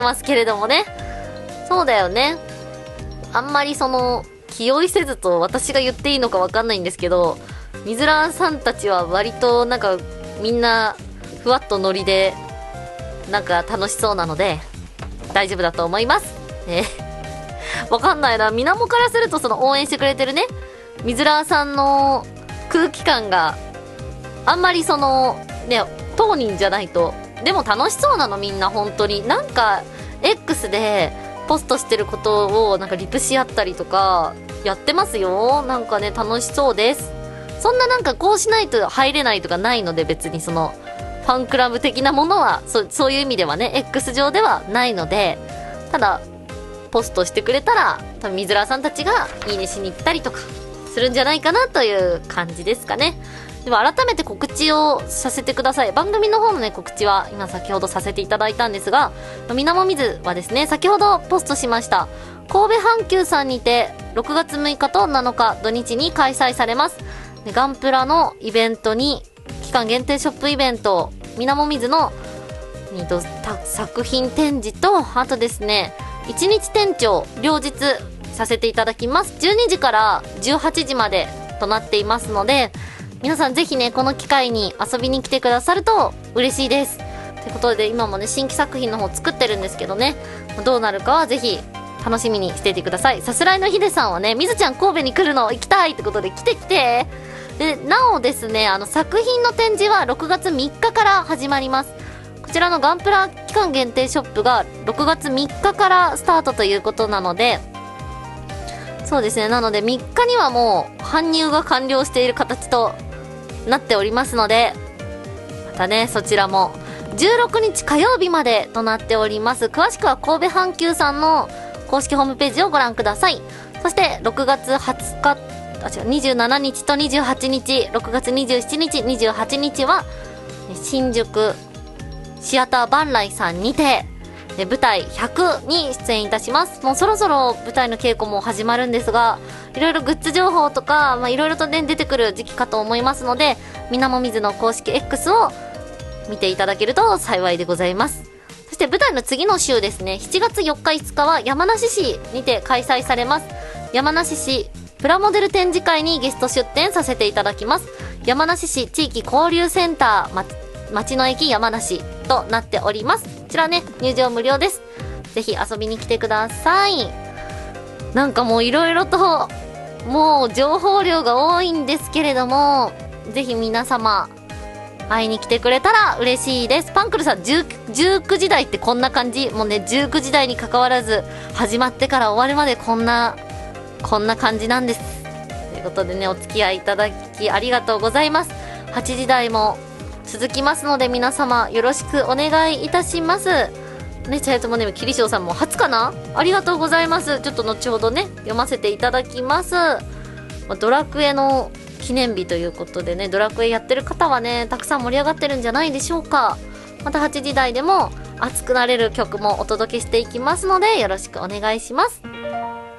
ますけれどもね。そうだよね。あんまり気負いせずと私が言っていいのかわかんないんですけど、みずらさんたちは割となんかみんなふわっとノリでなんか楽しそうなので大丈夫だと思います。わかんないな。みなもからすると応援してくれてるね、みずらさんの空気感があんまり当人じゃないと。でも楽しそうなのみんな本当に。なんか X でポストしてることをなんかリプし合ったりとかやってますよ。なんかね楽しそうです。そんななんかこうしないと入れないとかないので、別にファンクラブ的なものはそういう意味ではね X 上ではないので、ただポストしてくれたら多分みずらさんたちがいいねしに行ったりとかするんじゃないかなという感じですかね。では改めて告知をさせてください。番組の方のね告知は今先ほどさせていただいたんですが、みなもみずはですね、先ほどポストしました神戸阪急さんにて6月6日と7日土日に開催されますでガンプラのイベントに、期間限定ショップイベント、みなもみずの作品展示と、あとですね1日店長両日させていただきます。12時から18時までとなっていますので、皆さんぜひねこの機会に遊びに来てくださると嬉しいです。ということで今もね新規作品の方作ってるんですけどね、どうなるかはぜひ楽しみにしていてください。さすらいのひでさんはね、みずちゃん神戸に来るの行きたいってことで来て来て。でなおですね、作品の展示は6月3日から始まります。こちらのガンプラ期間限定ショップが6月3日からスタートということなので、そうですね、なので3日にはもう搬入が完了している形となっておりますので、またねそちらも16日火曜日までとなっております。詳しくは神戸阪急さんの公式ホームページをご覧ください。そして6月20日27日と28日、6月27日28日は新宿シアター万来さんにて舞台100に出演いたします。もうそろそろ舞台の稽古も始まるんですが、いろいろグッズ情報とか、いろいろとね出てくる時期かと思いますので、みなもみずの公式 X を見ていただけると幸いでございます。そして舞台の次の週ですね、7月4日5日は山梨市にて開催されます。山梨市プラモデル展示会にゲスト出展させていただきます。山梨市地域交流センター町の駅山梨となっております。こちらね入場無料です。ぜひ遊びに来てください。なんかもういろいろともう情報量が多いんですけれども、ぜひ皆様会いに来てくれたら嬉しいです。パンクルさん19時台ってこんな感じ。もうね19時台に関わらず始まってから終わるまでこんな感じなんです。ということでねお付き合いいただきありがとうございます。8時台も続きますので皆様よろしくお願いいたしますね。チャイトモネームキリショウさんも初かな、ありがとうございます。ちょっと後ほどね読ませていただきます。ドラクエの記念日ということでね、ドラクエやってる方はねたくさん盛り上がってるんじゃないでしょうか。また8時台でも熱くなれる曲もお届けしていきますのでよろしくお願いします。